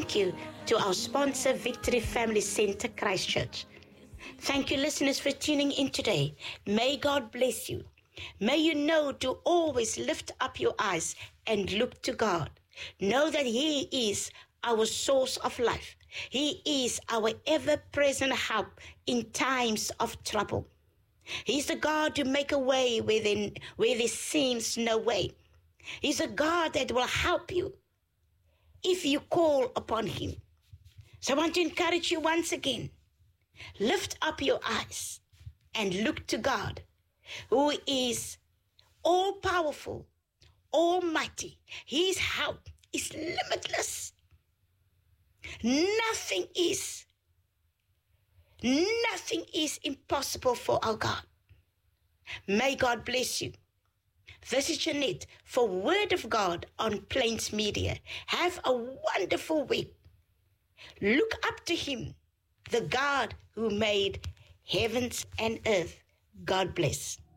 thank you to our sponsor, Victory Family Center, Christchurch. Thank you, listeners, for tuning in today. May God bless you. May you know to always lift up your eyes and look to God. Know that He is our source of life. He is our ever-present help in times of trouble. He's the God to make a way where there seems no way. He's a God that will help you if you call upon Him. So I want to encourage you once again. Lift up your eyes and look to God, who is all-powerful, almighty. His help is limitless. Nothing is impossible for our God. May God bless you. This is Jeanette for Word of God on Plains Media. Have a wonderful week. Look up to Him, the God who made heavens and earth. God bless.